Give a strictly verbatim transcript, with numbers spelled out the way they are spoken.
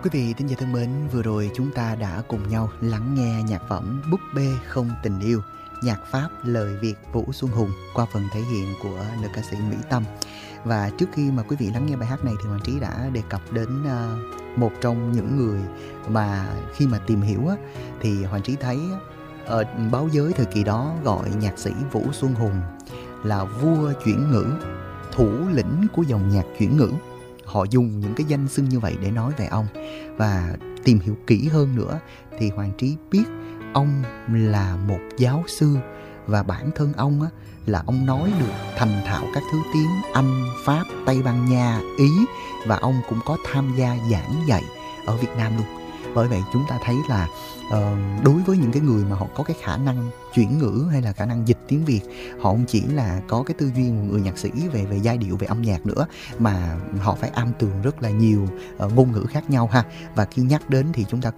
Quý vị thính giả thân mến, vừa rồi chúng ta đã cùng nhau lắng nghe nhạc phẩm Búp bê không tình yêu, nhạc Pháp lời Việt Vũ Xuân Hùng qua phần thể hiện của nữ ca sĩ Mỹ Tâm. Và trước khi mà quý vị lắng nghe bài hát này thì Hoàng Trí đã đề cập đến uh, một trong những người mà khi mà tìm hiểu á, thì Hoàng Trí thấy ở báo giới thời kỳ đó gọi nhạc sĩ Vũ Xuân Hùng là vua chuyển ngữ, thủ lĩnh của dòng nhạc chuyển ngữ. Họ dùng những cái danh xưng như vậy để nói về ông. Và tìm hiểu kỹ hơn nữa thì Hoàng Trí biết ông là một giáo sư, và bản thân ông á, là ông nói được thành thạo các thứ tiếng Anh, Pháp, Tây Ban Nha, Ý, và ông cũng có tham gia giảng dạy ở Việt Nam luôn. Bởi vậy chúng ta thấy là uh, đối với những cái người mà họ có cái khả năng chuyển ngữ hay là khả năng dịch tiếng Việt, họ không chỉ là có cái tư duy một người nhạc sĩ về về giai điệu, về âm nhạc nữa, mà họ phải am tường rất là nhiều uh, ngôn ngữ khác nhau ha. Và khi nhắc đến thì chúng ta